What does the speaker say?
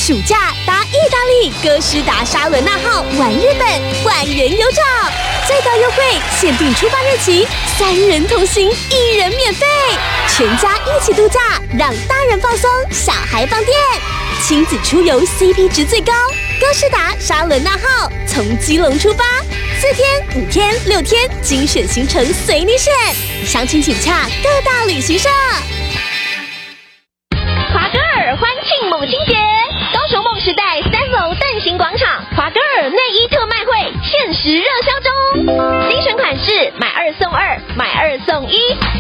暑假搭意大利哥斯达沙伦纳号玩日本，万元有找，最高优惠，限定出发日期，3人同行，1人免费，全家一起度假，让大人放松，小孩放电，亲子出游 CP 值最高。哥斯达沙伦纳号从基隆出发，4天、5天、6天，精选行程随你选，详情请洽各大旅行社。 华歌尔欢庆母亲节，高雄梦时代3楼蛋形广场华歌尔内衣特卖会限时热销中，精选款式买2送2，买2送1，